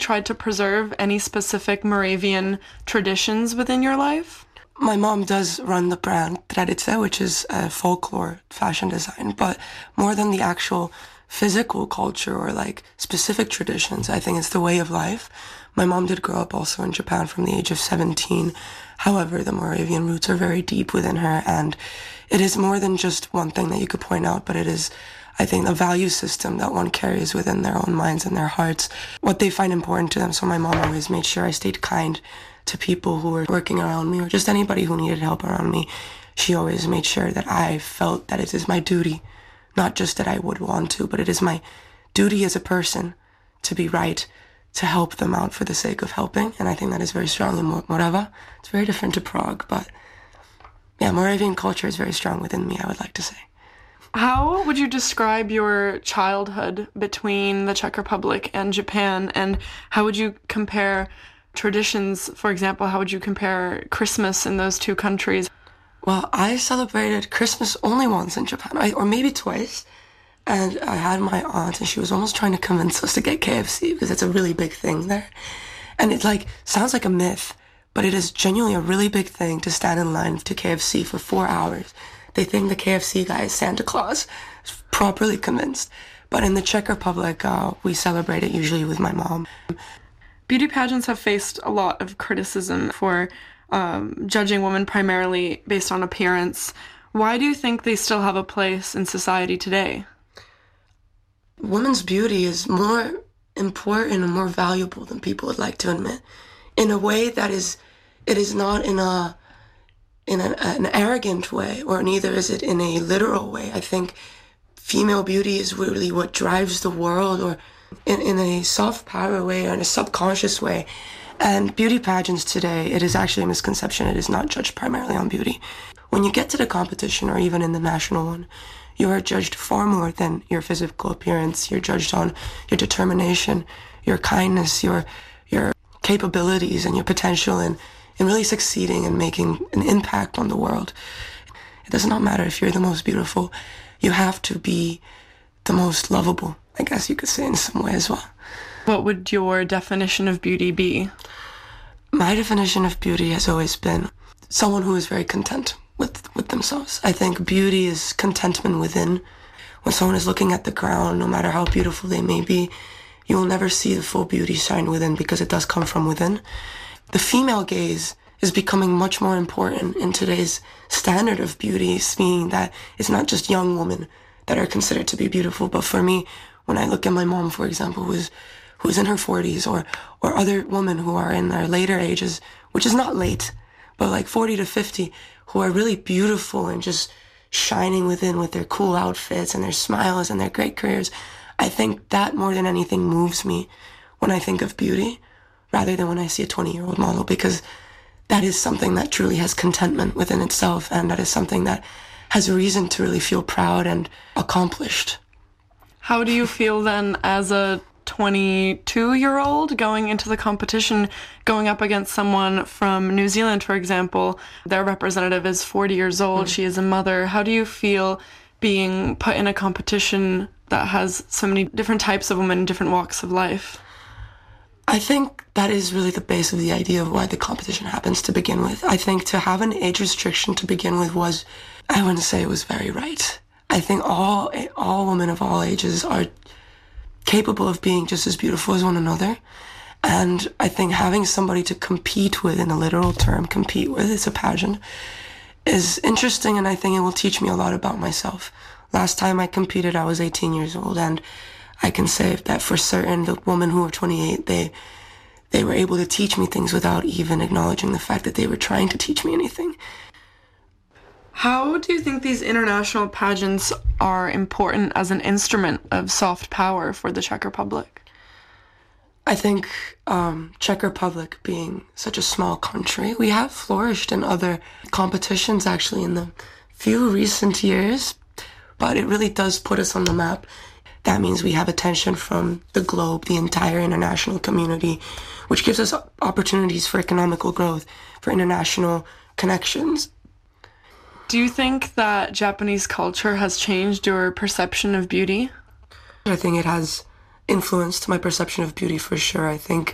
tried to preserve any specific Moravian traditions within your life? My mom does run the brand Tradice, which is folklore fashion design, but more than the actual physical culture or like specific traditions, I think it's the way of life. My mom did grow up also in Japan from the age of 17. However, the Moravian roots are very deep within her, and it is more than just one thing that you could point out, but it is, I think, a value system that one carries within their own minds and their hearts, what they find important to them. So my mom always made sure I stayed kind to people who were working around me or just anybody who needed help around me. She always made sure that I felt that it is my duty, not just that I would want to, but it is my duty as a person to be right, to help them out for the sake of helping. And I think that is very strong in Morava. It's very different to Prague, but yeah, Moravian culture is very strong within me, I would like to say. How would you describe your childhood between the Czech Republic and Japan, and how would you compare traditions? For example, how would you compare Christmas in those two countries? Well, I celebrated Christmas only once in Japan, or maybe twice. And I had my aunt, and she was almost trying to convince us to get KFC because it's a really big thing there. And it sounds like a myth, but it is genuinely a really big thing to stand in line to KFC for 4 hours. They think the KFC guy is Santa Claus. Properly convinced. But in the Czech Republic, we celebrate it usually with my mom. Beauty pageants have faced a lot of criticism for judging women primarily based on appearance. Why do you think they still have a place in society today? Women's beauty is more important and more valuable than people would like to admit. In a way that it is not in an arrogant way, or neither is it in a literal way. I think female beauty is really what drives the world, or in a soft power way or in a subconscious way. And beauty pageants today, it is actually a misconception. It is not judged primarily on beauty. When you get to the competition, or even in the national one, you are judged far more than your physical appearance. You're judged on your determination, your kindness, your capabilities, and your potential in really succeeding and making an impact on the world. It does not matter if you're the most beautiful. You have to be the most lovable, I guess you could say in some way as well. What would your definition of beauty be? My definition of beauty has always been someone who is very content with themselves. I think beauty is contentment within. When someone is looking at the ground, no matter how beautiful they may be, you will never see the full beauty shine within, because it does come from within. The female gaze is becoming much more important in today's standard of beauty, meaning that it's not just young women that are considered to be beautiful, but for me, when I look at my mom, for example, who's in her 40s, or other women who are in their later ages, which is not late, but like 40 to 50, who are really beautiful and just shining within with their cool outfits and their smiles and their great careers. I think that more than anything moves me when I think of beauty, rather than when I see a 20-year-old model, because that is something that truly has contentment within itself, and that is something that has a reason to really feel proud and accomplished. How do you feel then as a 22-year-old going into the competition, going up against someone from New Zealand, for example? Their representative is 40 years old. She is a mother. How do you feel being put in a competition that has so many different types of women in different walks of life? I think that is really the base of the idea of why the competition happens to begin with. I think to have an age restriction to begin with was, I wouldn't say it was very right. I think all women of all ages are capable of being just as beautiful as one another. And I think having somebody to compete with, in a literal term, compete with, it's a pageant, is interesting, and I think it will teach me a lot about myself. Last time I competed, I was 18 years old, and I can say that for certain, the women who were 28, they were able to teach me things without even acknowledging the fact that they were trying to teach me anything. How do you think these international pageants are important as an instrument of soft power for the Czech Republic? I think Czech Republic being such a small country, we have flourished in other competitions actually in the few recent years, but it really does put us on the map. That means we have attention from the globe, the entire international community, which gives us opportunities for economical growth, for international connections. Do you think that Japanese culture has changed your perception of beauty? I think it has influenced my perception of beauty for sure. I think